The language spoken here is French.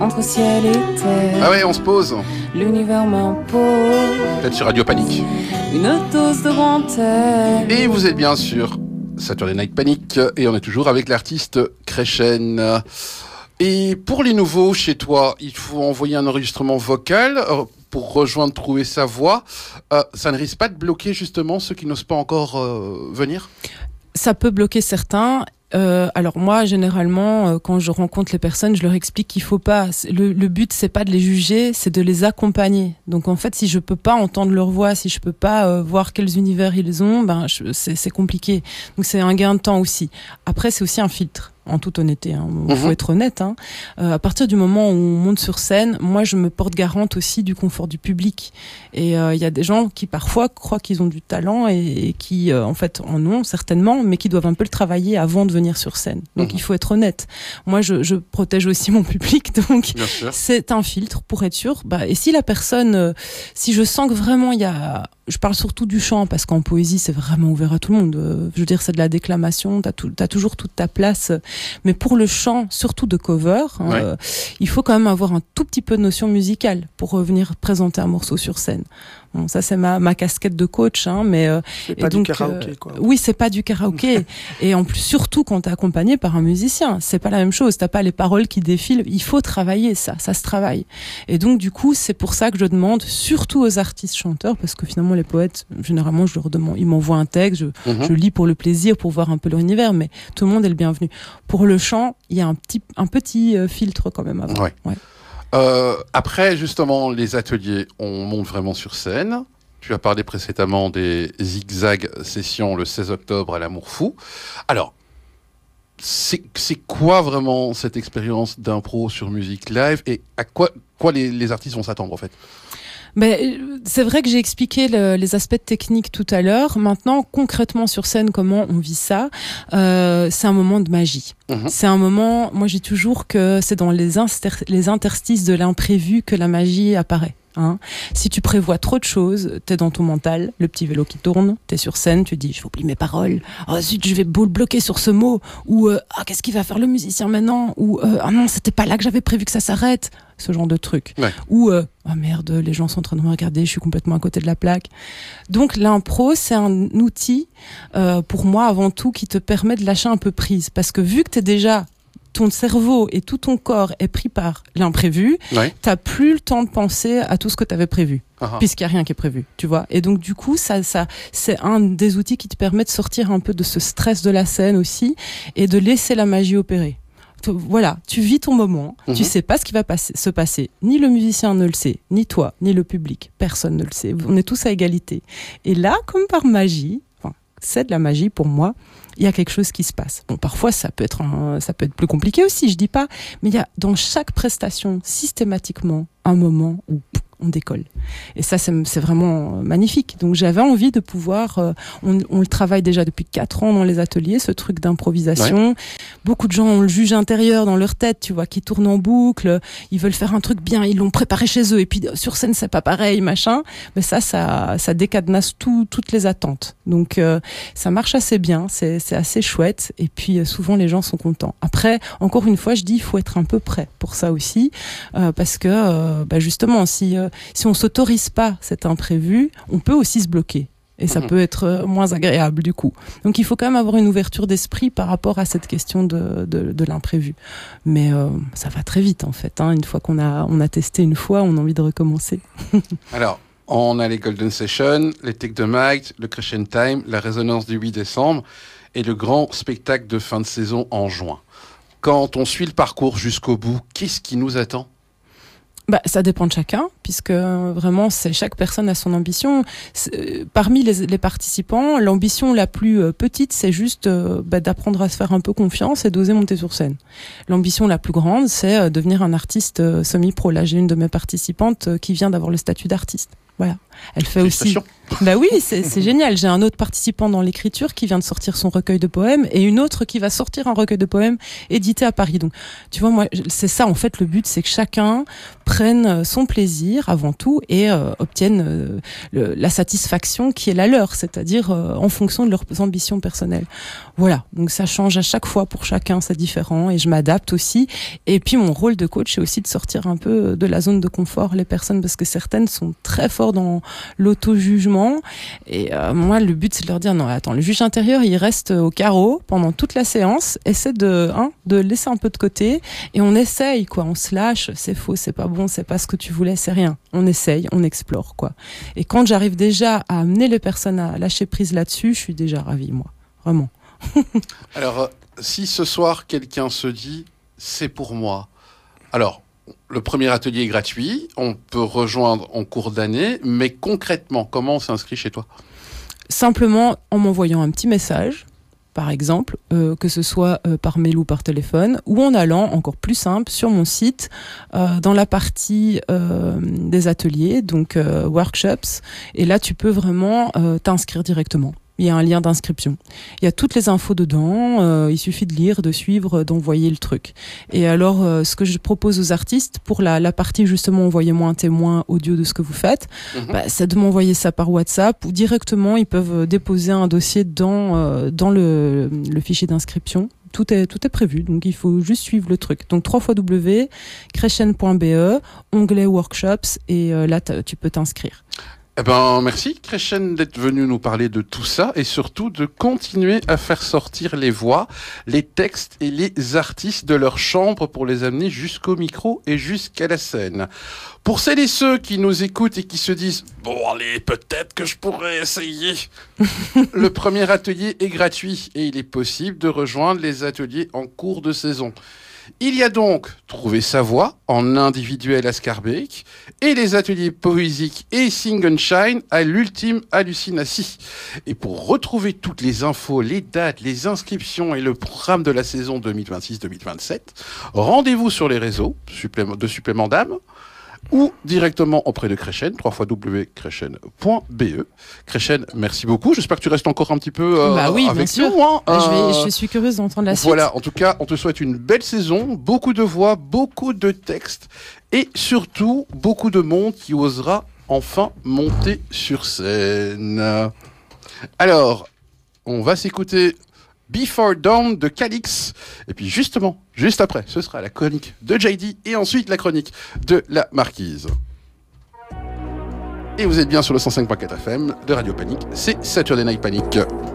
Entre ciel et terre. Ah ouais, on se pose. L'univers m'impose. Peut-être sur Radio Panique. Une dose de grand air. Et vous êtes bien sûr Saturday Night Panic. Et on est toujours avec l'artiste Kreshen. Et pour les nouveaux chez toi, il faut envoyer un enregistrement vocal pour rejoindre Trouver sa voix. Ça ne risque pas de bloquer justement ceux qui n'osent pas encore venir ? Ça peut bloquer certains. Alors moi, généralement, quand je rencontre les personnes, je leur explique qu'il faut pas. Le but, c'est pas de les juger, c'est de les accompagner. Donc en fait, si je peux pas entendre leur voix, si je peux pas voir quels univers ils ont, c'est compliqué. Donc c'est un gain de temps aussi. Après, c'est aussi un filtre. En toute honnêteté, il faut être honnête. À partir du moment où on monte sur scène, moi je me porte garante aussi du confort du public. Et il y a des gens qui parfois croient qu'ils ont du talent et qui en fait en ont certainement, mais qui doivent un peu le travailler avant de venir sur scène. Donc il faut être honnête. Moi je protège aussi mon public, donc c'est un filtre pour être sûr. Et si la personne, si je sens que vraiment il y a, je parle surtout du chant parce qu'en poésie c'est vraiment ouvert à tout le monde. Je veux dire, c'est de la déclamation, t'as toujours toute ta place. Mais pour le chant, surtout de cover, il faut quand même avoir un tout petit peu de notion musicale pour venir présenter un morceau sur scène. Bon, ça c'est ma casquette de coach, mais c'est pas du karaoké, quoi. Oui, c'est pas du karaoké. Et en plus, surtout quand t'es accompagné par un musicien, c'est pas la même chose. T'as pas les paroles qui défilent. Il faut travailler ça se travaille. Et donc du coup, c'est pour ça que je demande, surtout aux artistes chanteurs, parce que finalement les poètes, généralement, je leur demande, ils m'envoient un texte, je lis pour le plaisir, pour voir un peu leur univers, mais tout le monde est le bienvenu. Pour le chant, il y a un petit filtre quand même avant. Ouais. Après, justement, les ateliers, on monte vraiment sur scène. Tu as parlé précédemment des zigzag sessions le 16 octobre à l'Amour Fou. Alors, c'est quoi vraiment cette expérience d'impro sur musique live et à quoi les artistes vont s'attendre en fait ? C'est vrai que j'ai expliqué les aspects techniques tout à l'heure. Maintenant, concrètement sur scène, comment on vit ça, c'est un moment de magie. C'est un moment, moi j'ai toujours que c'est dans les interstices de l'imprévu que la magie apparaît. Si tu prévois trop de choses, t'es dans ton mental, le petit vélo qui tourne, t'es sur scène, tu dis, je vais oublier mes paroles, zut, je vais bloquer sur ce mot, ou qu'est-ce qu'il va faire le musicien maintenant, ou non, c'était pas là que j'avais prévu que ça s'arrête, ce genre de truc. Ou merde, les gens sont en train de me regarder, je suis complètement à côté de la plaque. Donc l'impro, c'est un outil pour moi avant tout qui te permet de lâcher un peu prise, parce que vu que t'es déjà ton cerveau et tout ton corps est pris par l'imprévu, t'as plus le temps de penser à tout ce que t'avais prévu, puisqu'il n'y a rien qui est prévu, tu vois. Et donc du coup, ça, c'est un des outils qui te permet de sortir un peu de ce stress de la scène aussi et de laisser la magie opérer. Voilà, tu vis ton moment, tu sais pas ce qui va se passer, ni le musicien ne le sait, ni toi, ni le public, personne ne le sait. On est tous à égalité. Et là, comme par magie, c'est de la magie pour moi, il y a quelque chose qui se passe. Bon, parfois ça peut être plus compliqué aussi, je dis pas, mais il y a dans chaque prestation systématiquement un moment où on décolle. Et ça, c'est vraiment magnifique. Donc j'avais envie de pouvoir, on le travaille déjà depuis 4 ans dans les ateliers, ce truc d'improvisation. Beaucoup de gens ont le juge intérieur dans leur tête, tu vois, qui tourne en boucle, ils veulent faire un truc bien, ils l'ont préparé chez eux, et puis sur scène c'est pas pareil, machin. Mais ça décadenasse toutes les attentes. Donc ça marche assez bien, c'est assez chouette, et puis souvent les gens sont contents. Après, encore une fois, je dis, il faut être un peu prêt pour ça aussi, parce que justement, si on s'autorise pas cet imprévu, on peut aussi se bloquer. Et ça peut être moins agréable du coup. Donc il faut quand même avoir une ouverture d'esprit par rapport à cette question de l'imprévu. Mais ça va très vite en fait. Une fois qu'on a testé une fois, on a envie de recommencer. Alors, on a les Golden Sessions, les Take the Mic, le Kreshen Time, la Résonance du 8 décembre et le grand spectacle de fin de saison en juin. Quand on suit le parcours jusqu'au bout, qu'est-ce qui nous attend ? Ça dépend de chacun, puisque vraiment, chaque personne a son ambition. Parmi les participants, l'ambition la plus petite, c'est juste d'apprendre à se faire un peu confiance et d'oser monter sur scène. L'ambition la plus grande, c'est devenir un artiste semi-pro. Là, j'ai une de mes participantes qui vient d'avoir le statut d'artiste. Voilà. Elle fait aussi. Bah oui, c'est génial. J'ai un autre participant dans l'écriture qui vient de sortir son recueil de poèmes et une autre qui va sortir un recueil de poèmes édité à Paris. Donc, tu vois, moi, c'est ça, en fait, le but, c'est que chacun prenne son plaisir avant tout et obtienne la satisfaction qui est la leur, c'est-à-dire en fonction de leurs ambitions personnelles. Voilà. Donc, ça change à chaque fois pour chacun, c'est différent et je m'adapte aussi. Et puis, mon rôle de coach, c'est aussi de sortir un peu de la zone de confort les personnes parce que certaines sont très fortes dans l'auto-jugement. Et moi, le but, c'est de leur dire non, attends, le juge intérieur, il reste au carreau pendant toute la séance. Essaie de laisser un peu de côté et on essaye, quoi. On se lâche, c'est faux, c'est pas bon, c'est pas ce que tu voulais, c'est rien. On essaye, on explore, quoi. Et quand j'arrive déjà à amener les personnes à lâcher prise là-dessus, je suis déjà ravie, moi. Vraiment. Alors, si ce soir, quelqu'un se dit, c'est pour moi. Alors, le premier atelier est gratuit, on peut rejoindre en cours d'année, mais concrètement, comment on s'inscrit chez toi ? Simplement en m'envoyant un petit message, par exemple, que ce soit par mail ou par téléphone, ou en allant, encore plus simple, sur mon site, dans la partie des ateliers, donc workshops, et là tu peux vraiment t'inscrire directement. Il y a un lien d'inscription. Il y a toutes les infos dedans. Il suffit de lire, de suivre, d'envoyer le truc. Et alors, ce que je propose aux artistes, pour la partie justement, envoyez-moi un témoin audio de ce que vous faites, c'est de m'envoyer ça par WhatsApp ou directement, ils peuvent déposer un dossier dans le fichier d'inscription. Tout est prévu, donc il faut juste suivre le truc. Donc www.crescen.be, onglet workshops, et là, tu peux t'inscrire. Eh ben, merci Crescen d'être venu nous parler de tout ça et surtout de continuer à faire sortir les voix, les textes et les artistes de leur chambre pour les amener jusqu'au micro et jusqu'à la scène. Pour celles et ceux qui nous écoutent et qui se disent « Bon, allez, peut-être que je pourrais essayer », le premier atelier est gratuit et il est possible de rejoindre les ateliers en cours de saison. Il y a donc Trouver sa voix en individuel à Scarbeck et les ateliers poésiques et Sing and Shine à l'ultime hallucinatie. Et pour retrouver toutes les infos, les dates, les inscriptions et le programme de la saison 2026-2027, rendez-vous sur les réseaux de Supplément d'âme ou directement auprès de Crescen, www.crescen.be. Crescen, merci beaucoup. J'espère que tu restes encore un petit peu oui, avec bien nous. Sûr. Je suis curieuse d'entendre la suite. Voilà, en tout cas, on te souhaite une belle saison, beaucoup de voix, beaucoup de textes et surtout beaucoup de monde qui osera enfin monter sur scène. Alors, on va s'écouter Before Dawn de Calix. Et puis justement, juste après, ce sera la chronique de JD et ensuite la chronique de la Marquise. Et vous êtes bien sur le 105.4 FM de Radio Panique. C'est Saturday Night Panic.